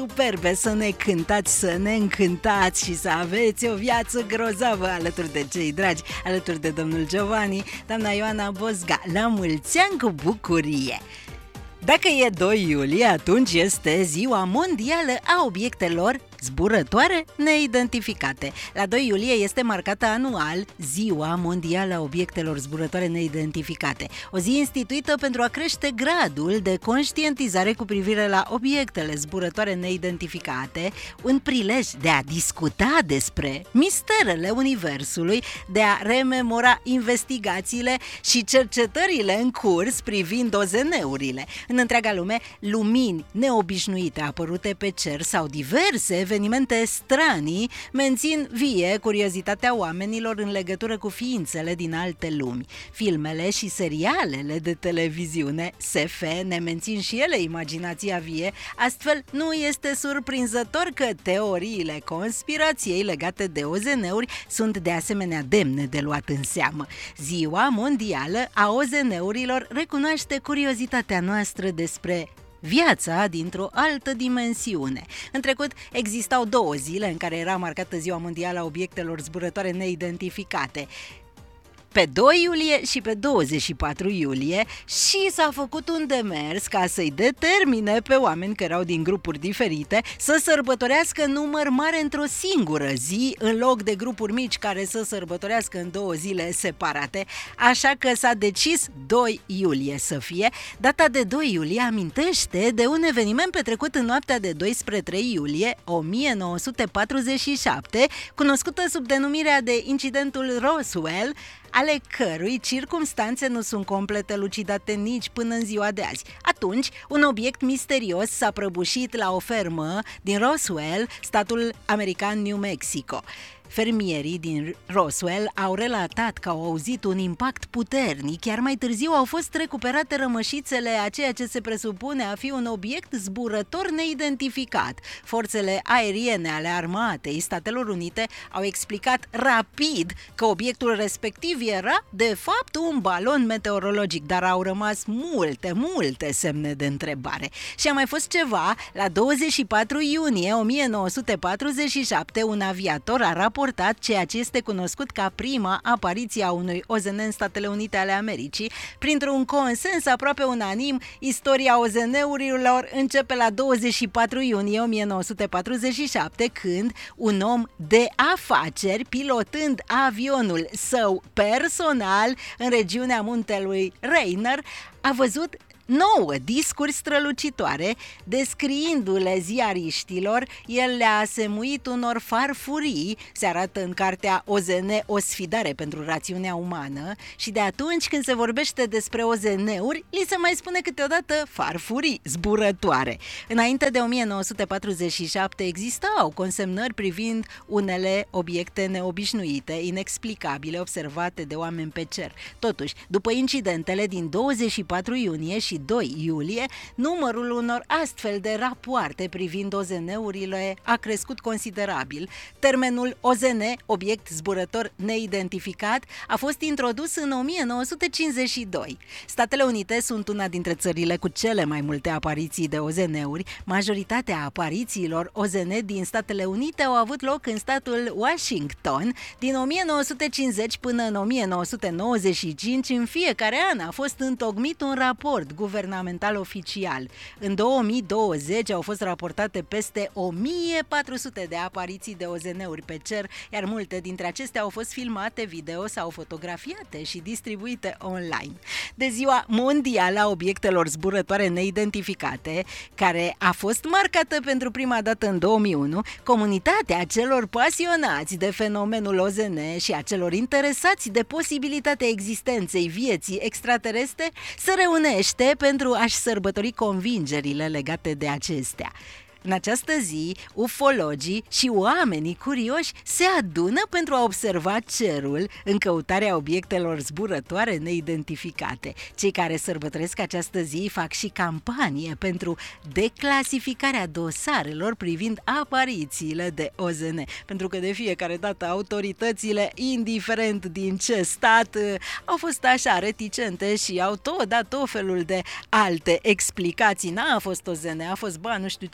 superbe, să ne cântați, să ne încântați și să aveți o viață grozavă alături de cei dragi, alături de domnul Giovanni, doamna Ioana Bozga. La mulți ani cu bucurie! Dacă e 2 iulie, atunci este Ziua Mondială a Obiectelor Zburătoare Neidentificate. La 2 iulie este marcată anual Ziua Mondială a Obiectelor Zburătoare Neidentificate, o zi instituită pentru a crește gradul de conștientizare cu privire la obiectele zburătoare neidentificate, un prilej de a discuta despre misterele Universului, de a rememora investigațiile și cercetările în curs privind OZN-urile. În întreaga lume, lumini neobișnuite apărute pe cer sau diverse evenimente stranii mențin vie curiozitatea oamenilor în legătură cu ființele din alte lumi. Filmele și serialele de televiziune SF ne mențin și ele imaginația vie, astfel nu este surprinzător că teoriile conspirației legate de OZN-uri sunt de asemenea demne de luat în seamă. Ziua Mondială a OZN-urilor recunoaște curiozitatea noastră despre viața dintr-o altă dimensiune. În trecut existau 2 zile în care era marcată Ziua Mondială a Obiectelor Zburătoare Neidentificate, pe 2 iulie și pe 24 iulie, și s-a făcut un demers ca să-i determine pe oameni care erau din grupuri diferite să sărbătorească număr mare într-o singură zi, în loc de grupuri mici care să sărbătorească în 2 zile separate, așa că s-a decis 2 iulie să fie. Data de 2 iulie amintește de un eveniment petrecut în noaptea de 2 spre 3 iulie 1947, cunoscută sub denumirea de incidentul Roswell, ale cărui circumstanțe nu sunt complet elucidate nici până în ziua de azi. Atunci, un obiect misterios s-a prăbușit la o fermă din Roswell, statul american New Mexico. Fermierii din Roswell au relatat că au auzit un impact puternic, iar mai târziu au fost recuperate rămășițele a ceea ce se presupune a fi un obiect zburător neidentificat. Forțele aeriene ale Armatei Statelor Unite au explicat rapid că obiectul respectiv era, de fapt, un balon meteorologic, dar au rămas multe semne de întrebare. Și a mai fost ceva. La 24 iunie 1947, un aviator a raportat ceea ce este cunoscut ca prima apariție a unui OZN în Statele Unite ale Americii. Printr-un consens aproape unanim, istoria OZN-urilor începe la 24 iunie 1947, când un om de afaceri, pilotând avionul său personal în regiunea muntelui Rainier, a văzut 9 discuri strălucitoare. Descriindu-le ziariștilor, el le-a asemuit unor farfurii, se arată în cartea OZN, o sfidare pentru rațiunea umană, și de atunci când se vorbește despre OZN-uri, li se mai spune câteodată farfurii zburătoare. Înainte de 1947 existau consemnări privind unele obiecte neobișnuite, inexplicabile, observate de oameni pe cer. Totuși, după incidentele din 24 iunie și 2 iulie, numărul unor astfel de rapoarte privind OZN-urile a crescut considerabil. Termenul OZN, obiect zburător neidentificat, a fost introdus în 1952. Statele Unite sunt una dintre țările cu cele mai multe apariții de OZN-uri. Majoritatea aparițiilor OZN din Statele Unite au avut loc în statul Washington. Din 1950 până în 1995, în fiecare an a fost întocmit un raport guvernamental oficial. În 2020 au fost raportate peste 1400 de apariții de OZN-uri pe cer, iar multe dintre acestea au fost filmate video sau fotografiate și distribuite online. De Ziua Mondială a Obiectelor Zburătoare Neidentificate, care a fost marcată pentru prima dată în 2001, comunitatea celor pasionați de fenomenul OZN și a celor interesați de posibilitatea existenței vieții extraterestre se reunește pentru a-și sărbători convingerile legate de acestea. În această zi, ufologii și oamenii curioși se adună pentru a observa cerul în căutarea obiectelor zburătoare neidentificate. Cei care sărbătoresc această zi fac și campanie pentru declasificarea dosarelor privind aparițiile de OZN, pentru că de fiecare dată autoritățile, indiferent din ce stat, au fost așa reticente și au tot dat tot felul de alte explicații. N-a fost OZN, a fost nu știu ce, nu știu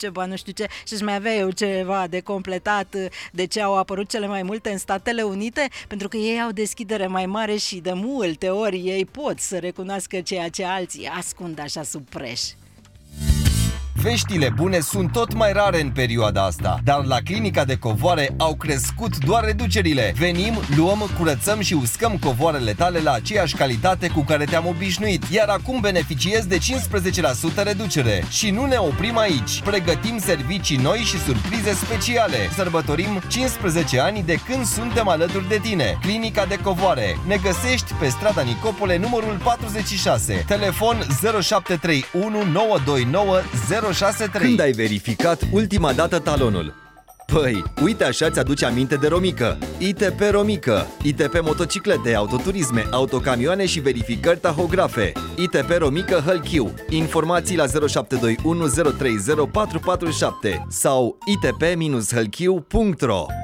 știu ce, și mai avea eu ceva de completat de ce au apărut cele mai multe în Statele Unite, pentru că ei au deschidere mai mare și de multe ori ei pot să recunoască ceea ce alții ascund așa sub preș. Veștile bune sunt tot mai rare în perioada asta, dar la Clinica de Covoare au crescut doar reducerile. Venim, luăm, curățăm și uscăm covoarele tale la aceeași calitate cu care te-am obișnuit, iar acum beneficiezi de 15% reducere. Și nu ne oprim aici. Pregătim servicii noi și surprize speciale. Sărbătorim 15 ani de când suntem alături de tine. Clinica de Covoare. Ne găsești pe strada Nicopole, numărul 46. Telefon 0731 929 063. Când ai verificat ultima dată talonul? Păi, uite așa ți-aduce aminte de Romică. ITP Romică. ITP motociclete, autoturisme, autocamioane și verificări tahografe. ITP Romică Hălchiu. Informații la 0721 030 447 sau itp-hălchiu.ro.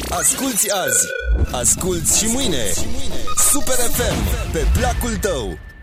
Asculți azi, asculți și mâine. Super FM, pe placul tău.